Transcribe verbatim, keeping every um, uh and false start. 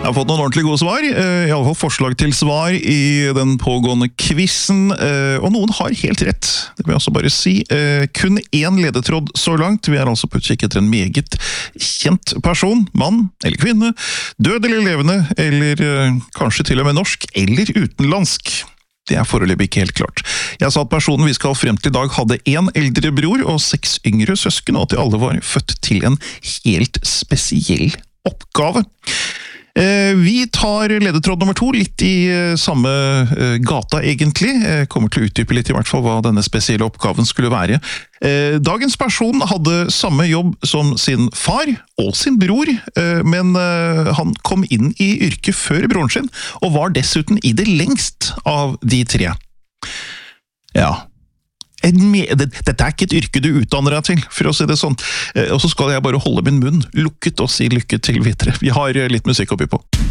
Jeg har fått noen ordentlig gode svar, i alle fall forslag til svar i den pågående quizen, og noen har helt rett, det vil jeg også bare si. Kun én ledetråd så langt, vi er altså på utkikk etter en meget kjent person, mann eller kvinne, død eller levende, eller kanskje til og med norsk eller utenlandsk. Det er foreløpig ikke helt klart. Jeg sa at personen vi skal frem til i dag hadde en eldre bror og seks yngre søsken, og at de alle var født til en helt spesiell oppgave. Vi tar ledetråd nummer to, litt i samme gata egentlig. Jeg kommer til å utdype litt i hvert fall hva denne spesielle oppgaven skulle være. Dagens person hadde samme jobb som sin far og sin bror, men han kom inn i yrket før broren sin, og var dessuten i det lengst av de tre. Ja... Dette er ikke et yrke du utdanner deg til, for å si det sånn. Og så skal jeg bare holde min munn lukket og si lykke til videre. Vi har litt musikk oppi på.